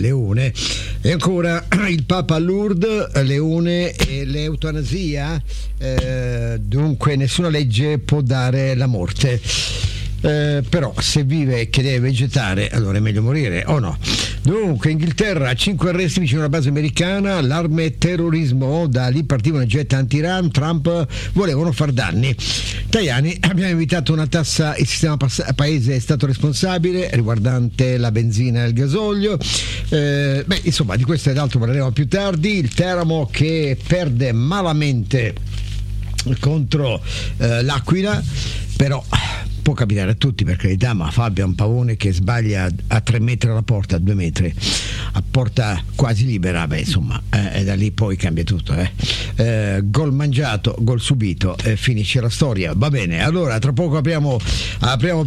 Leone. E ancora il Papa a Lourdes, Leone e l'eutanasia, dunque nessuna legge può dare la morte. Però se vive che deve vegetare, allora è meglio morire, o no? Dunque, Inghilterra, 5 arresti vicino alla base americana, allarme terrorismo, da lì partivano jet anti-Iran, Trump volevano far danni. Tajani, abbiamo evitato una tassa, il sistema paese è stato responsabile, riguardante la benzina e il gasolio. Insomma, di questo ed altro parleremo più tardi. Il Teramo che perde malamente contro l'Aquila, però può capitare a tutti, per carità, ma Fabio è un pavone che sbaglia a 3 metri alla porta, a 2 metri, a porta quasi libera, e da lì poi cambia tutto. Gol mangiato, gol subito, finisce la storia. Va bene, allora tra poco apriamo